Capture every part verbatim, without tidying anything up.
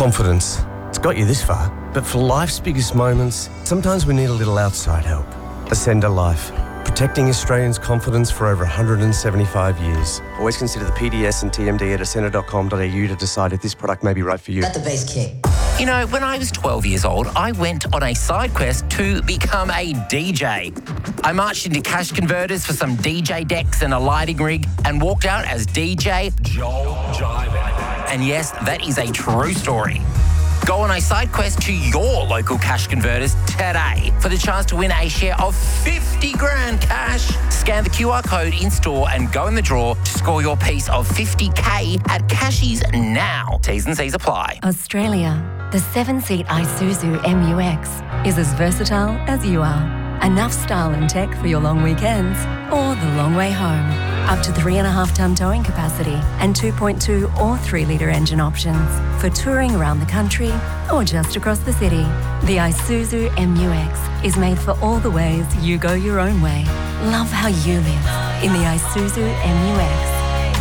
Confidence. It's got you this far. But for life's biggest moments, sometimes we need a little outside help. Ascender Life. Protecting Australians' confidence for over one hundred seventy-five years. Always consider the P D S and T M D at ascender dot com dot a u to decide if this product may be right for you. Let the bass kick. You know, when I was twelve years old, I went on a side quest to become a D J. I marched into cash converters for some D J decks and a lighting rig and walked out as D J Joel Jiven. And yes, that is a true story. Go on a side quest to your local cash converters today for the chance to win a share of fifty grand cash. Scan the Q R code in store and go in the draw to score your piece of fifty K at Cashies now. T's and C's apply. Australia, the seven-seat Isuzu M U X is as versatile as you are. Enough style and tech for your long weekends or the long way home. Up to three and a half tonne towing capacity and two point two or three litre engine options for touring around the country or just across the city. The Isuzu M U X is made for all the ways you go your own way. Love how you live in the Isuzu M U X.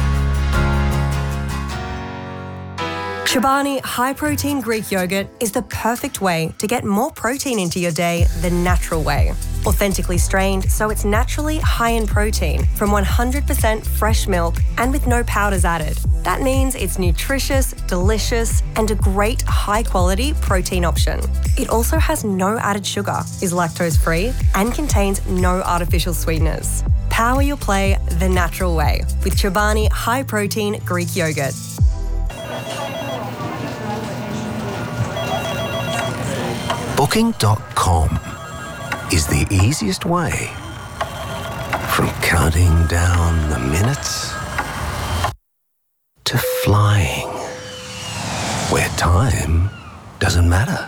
Chobani High Protein Greek Yogurt is the perfect way to get more protein into your day the natural way. Authentically strained, so it's naturally high in protein from one hundred percent fresh milk and with no powders added. That means it's nutritious, delicious, and a great high-quality protein option. It also has no added sugar, is lactose-free, and contains no artificial sweeteners. Power your play the natural way with Chobani High Protein Greek Yogurt. Booking dot com is the easiest way from counting down the minutes to flying, where time doesn't matter.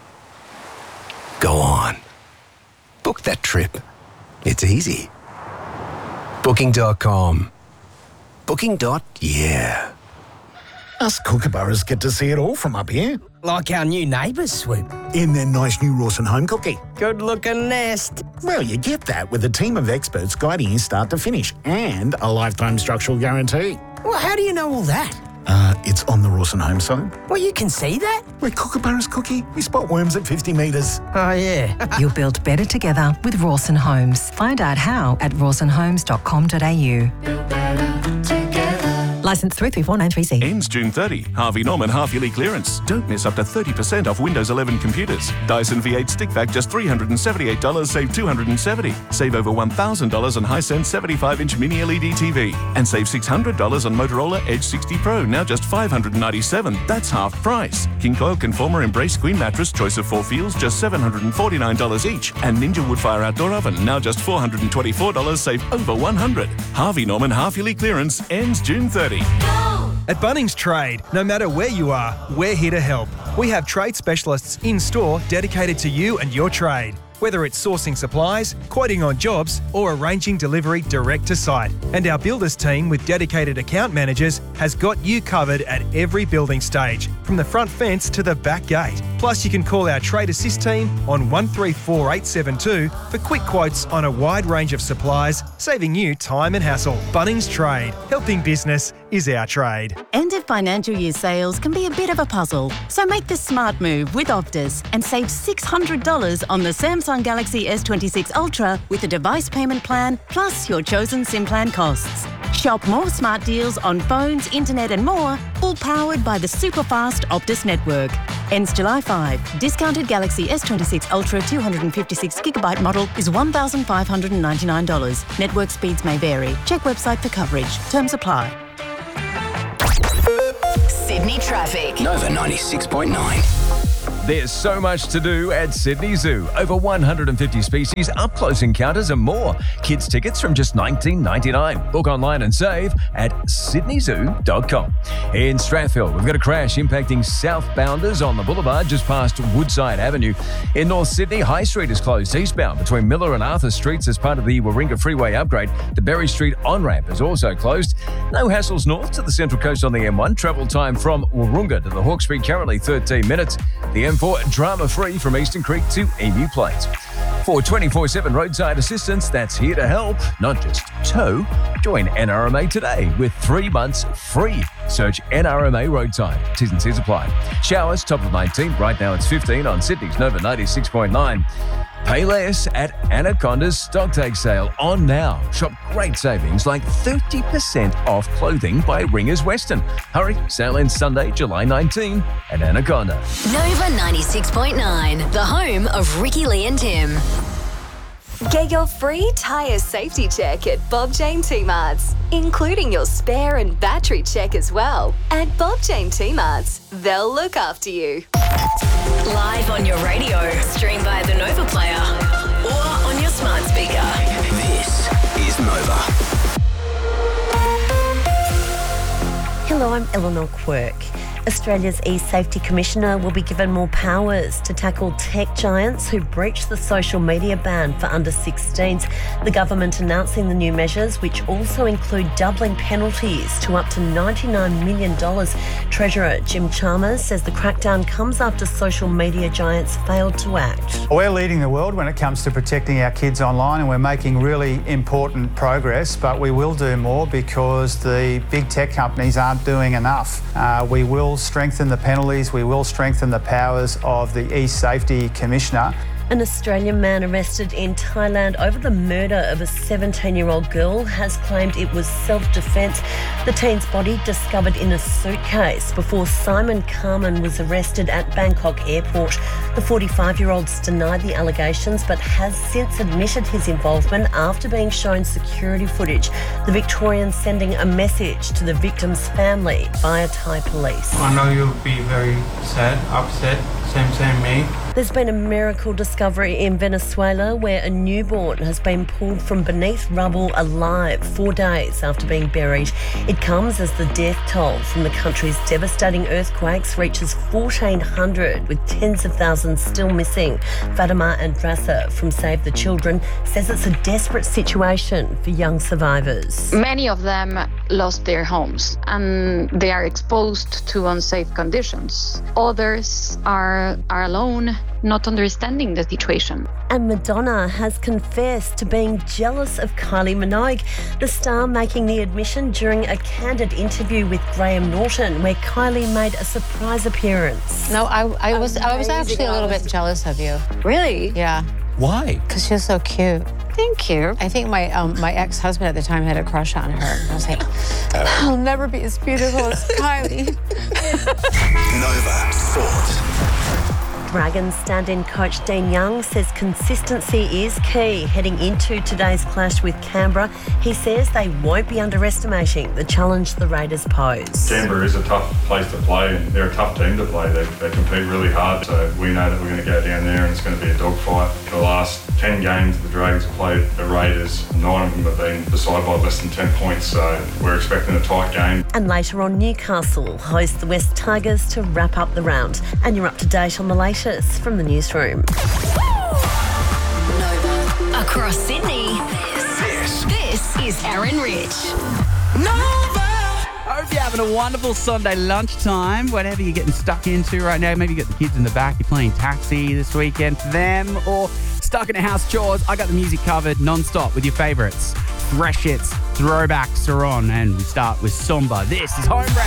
Go on. Book that trip. It's easy. Booking dot com. Booking. Yeah. Us kookaburras get to see it all from up here. Like our new neighbours, Swoop. In their nice new Rawson home cookie. Good-looking nest. Well, you get that with a team of experts guiding you start to finish and a lifetime structural guarantee. Well, how do you know all that? Uh, it's on the Rawson home site. Well, you can see that? We're kookaburras, Cookie. We spot worms at fifty metres. Oh, yeah. You'll build better together with Rawson Homes. Find out how at rawson homes dot com dot a u. Licence three three four nine three C. Ends June thirtieth. Harvey Norman half-yearly clearance. Don't miss up to thirty percent off Windows eleven computers. Dyson V eight stick vac just three hundred seventy-eight dollars, save two hundred seventy dollars. Save over one thousand dollars on Hisense seventy-five inch mini L E D T V. And save six hundred dollars on Motorola Edge sixty Pro, now just five hundred ninety-seven dollars. That's half price. King Coil Conformer Embrace Queen Mattress, choice of four feels, just seven hundred forty-nine dollars each. And Ninja Woodfire Outdoor Oven, now just four hundred twenty-four dollars, save over one hundred dollars. Harvey Norman half-yearly clearance ends June thirtieth. At Bunnings Trade, no matter where you are, we're here to help. We have trade specialists in store dedicated to you and your trade. Whether it's sourcing supplies, quoting on jobs, or arranging delivery direct to site. And our builders team with dedicated account managers has got you covered at every building stage, from the front fence to the back gate. Plus, you can call our Trade Assist team on one three four eight seven two for quick quotes on a wide range of supplies, saving you time and hassle. Bunnings Trade. Helping business is our trade. End of financial year sales can be a bit of a puzzle, so make the smart move with Optus and save six hundred dollars on the Samsung Galaxy S twenty-six Ultra with a device payment plan plus your chosen SIM plan costs. Shop more smart deals on phones, internet and more, all powered by the super fast Optus network. Ends July fifth. Discounted Galaxy S twenty-six Ultra two hundred fifty-six gigabyte model is one thousand five hundred ninety-nine dollars. Network speeds may vary. Check website for coverage. Terms apply. Sydney traffic. Nova ninety-six point nine. There's so much to do at Sydney Zoo. Over one hundred fifty species, up-close encounters and more. Kids tickets from just nineteen ninety-nine. Book online and save at sydney zoo dot com. In Strathfield, we've got a crash impacting southbounders on the boulevard just past Woodside Avenue. In North Sydney, High Street is closed eastbound between Miller and Arthur Streets as part of the Warringah Freeway upgrade. The Berry Street on-ramp is also closed. No hassles north to the Central Coast on the M one. Travel time from Warringah to the Hawkesbury currently thirteen minutes. The M four drama-free from Eastern Creek to Emu Plains. For twenty-four seven roadside assistance that's here to help, not just tow, join N R M A today with three months free. Search N R M A Roadside. T's and C's apply. Showers, top of nineteen. Right now it's fifteen on Sydney's Nova ninety-six point nine. Pay less at Anaconda's Stocktake sale on now. Shop great savings like thirty percent off clothing by Ringers Western. Hurry, sale ends Sunday, July nineteenth at Anaconda. Nova ninety-six point nine, the home of Ricky Lee and Tim. Get your free tyre safety check at Bob Jane T-Marts, including your spare and battery check as well. At Bob Jane T-Marts, they'll look after you. Live on your radio, stream via the Nova Player, or on your smart speaker. This is Nova. Hello, I'm Eleanor Quirk. Australia's e-safety commissioner will be given more powers to tackle tech giants who breach the social media ban for under sixteens. The government announcing the new measures, which also include doubling penalties to up to ninety-nine million dollars. Treasurer Jim Chalmers says the crackdown comes after social media giants failed to act. We're leading the world when it comes to protecting our kids online, and we're making really important progress, but we will do more because the big tech companies aren't doing enough. Uh, we will strengthen the penalties, we will strengthen the powers of the e-safety commissioner. An Australian man arrested in Thailand over the murder of a seventeen-year-old girl has claimed it was self-defence. The teen's body discovered in a suitcase before Simon Carman was arrested at Bangkok Airport. The forty-five-year-old's denied the allegations but has since admitted his involvement after being shown security footage. The Victorian sending a message to the victim's family via Thai police. I know you'll be very sad, upset, same, same me. There's been a miracle discovery in Venezuela where a newborn has been pulled from beneath rubble alive four days after being buried. It comes as the death toll from the country's devastating earthquakes reaches fourteen hundred, with tens of thousands still missing. Fatima Andrasa from Save the Children says it's a desperate situation for young survivors. Many of them lost their homes and they are exposed to unsafe conditions. Others are, are alone, not understanding the situation. And Madonna has confessed to being jealous of Kylie Minogue, the star making the admission during a candid interview with Graham Norton, where Kylie made a surprise appearance. No, I, I was I was actually a little bit jealous of you. Really? Yeah. Why? Because you're so cute. Thank you. I think my um, my ex-husband at the time had a crush on her. I was like, I'll never be as beautiful as Kylie. Nova Sport. Dragons stand-in coach Dean Young says consistency is key heading into today's clash with Canberra. He says they won't be underestimating the challenge the Raiders pose. Canberra is a tough place to play and they're a tough team to play. They, they compete really hard, so we know that we're going to go down there and it's going to be a dogfight. For the last ten games the Dragons have played the Raiders, nine of them have been decided by less than ten points, so we're expecting a tight game. And later on, Newcastle host the West Tigers to wrap up the round. And you're up to date on the latest from the newsroom. Nova. Across Sydney, this, this is Aaron Rich. Nova! I hope you're having a wonderful Sunday lunchtime, whatever you're getting stuck into right now. Maybe you got the kids in the back, you're playing taxi this weekend for them, or stuck in a house chores. I got the music covered non-stop with your favourites. Fresh hits, throwbacks are on, and we start with Somba. This is Home Break.